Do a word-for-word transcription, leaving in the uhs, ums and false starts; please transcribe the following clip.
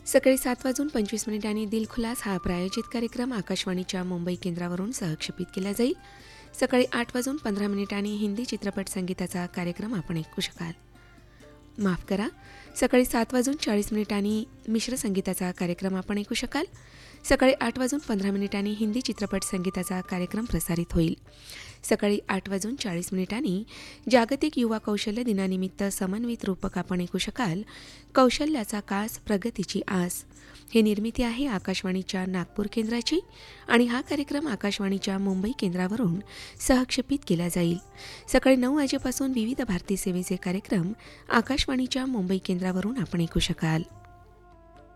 सकाळी सात वाजून पंचवीस मिनिटांनी दिलखुलास हा प्रायोजित कार्यक्रम आकाशवाणीच्या मुंबई केंद्रावरून सहक्षेपित केला जाईल. सकाळी आठ वाजून पंधरा मिनिटांनी हिंदी चित्रपट संगीताचा कार्यक्रम आपण ऐकू शकाल. माफ करा, सकाळी सात वाजून चाळीस मिनिटांनी मिश्र संगीताचा कार्यक्रम आपण ऐकू शकाल. सकाळी आठ वाजून पंधरा मिनिटांनी हिंदी चित्रपट संगीताचा कार्यक्रम प्रसारित होईल. सकाळी आठ वाजून चाळीस मिनिटांनी जागतिक युवा कौशल्य दिनानिमित्त समन्वित रूपक आपण ऐकू शकाल. कौशल्याचा कास, प्रगतीची आस ही निर्मिती आहे आकाशवाणीच्या नागपूर केंद्राची आणि हा कार्यक्रम आकाशवाणीच्या मुंबई केंद्रावरून सहक्षेपित केला जाईल. सकाळी नऊ वाजेपासून विविध भारती सेवेचे कार्यक्रम आकाशवाणीच्या मुंबई केंद्रावरून आपण ऐकू शकाल.